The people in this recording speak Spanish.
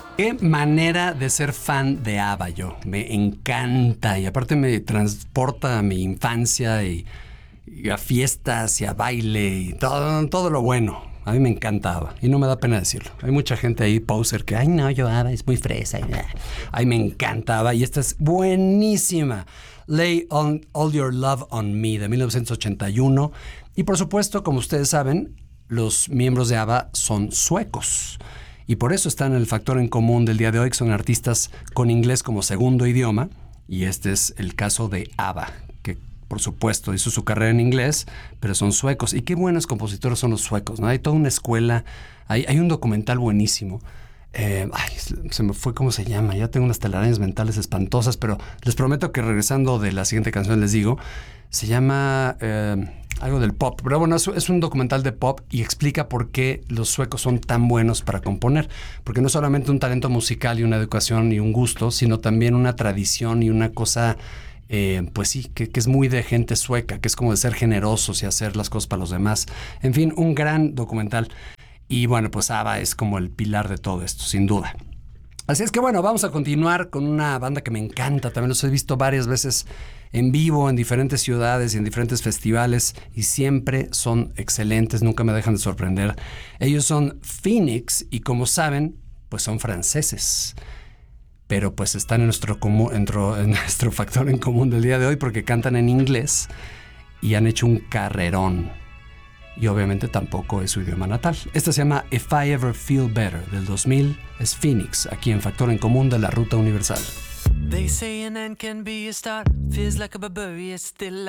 Qué manera de ser fan de ABBA yo. Me encanta y aparte me transporta a mi infancia y a fiestas y a baile y todo lo bueno. A mí me encanta ABBA y no me da pena decirlo. Hay mucha gente ahí, poser, que, ay no, yo ABBA es muy fresa. Ay, me encanta ABBA y esta es buenísima. Lay All Your Love on Me de 1981. Y por supuesto, como ustedes saben, los miembros de ABBA son suecos. Y por eso están en el factor en común del día de hoy, que son artistas con inglés como segundo idioma. Y este es el caso de ABBA, que por supuesto hizo su carrera en inglés, pero son suecos. Y qué buenos compositores son los suecos, ¿no? Hay toda una escuela, hay un documental buenísimo. Se me fue cómo se llama, ya tengo unas telarañas mentales espantosas, pero les prometo que regresando de la siguiente canción les digo, se llama algo del pop, pero bueno, es un documental de pop y explica por qué los suecos son tan buenos para componer, porque no es solamente un talento musical y una educación y un gusto, sino también una tradición y una cosa, pues sí, que es muy de gente sueca, que es como de ser generosos y hacer las cosas para los demás. En fin, un gran documental. Y bueno, pues ABBA es como el pilar de todo esto, sin duda. Así es que bueno, vamos a continuar con una banda que me encanta. También los he visto varias veces en vivo, en diferentes ciudades y en diferentes festivales. Y siempre son excelentes, nunca me dejan de sorprender. Ellos son Phoenix y como saben, pues son franceses. Pero pues están en nuestro factor en común del día de hoy porque cantan en inglés y han hecho un carrerón. Y obviamente tampoco es su idioma natal. Esta se llama If I Ever Feel Better, del 2000. Es Phoenix, aquí en Factor en Común de la Ruta Universal. They say an end can be a start. Feels like a barbarian still